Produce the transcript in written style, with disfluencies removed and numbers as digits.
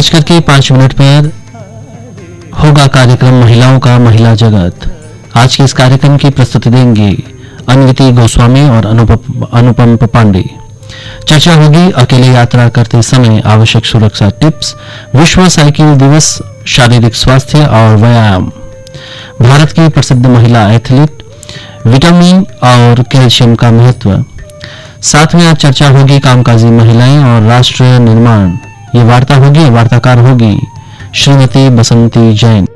11:05 पर होगा कार्यक्रम महिलाओं का महिला जगत। आज के इस कार्यक्रम की प्रस्तुति देंगे अन्विति गोस्वामी और अनुपम पांडे। चर्चा होगी अकेले यात्रा करते समय आवश्यक सुरक्षा टिप्स, विश्व साइकिल दिवस, शारीरिक स्वास्थ्य और व्यायाम, भारत की प्रसिद्ध महिला एथलीट, विटामिन और कैल्शियम का महत्व। साथ में आज चर्चा होगी कामकाजी महिलाएं और राष्ट्र निर्माण। ये वार्ता होगी, वार्ताकार होगी श्रीमती बसंती जैन।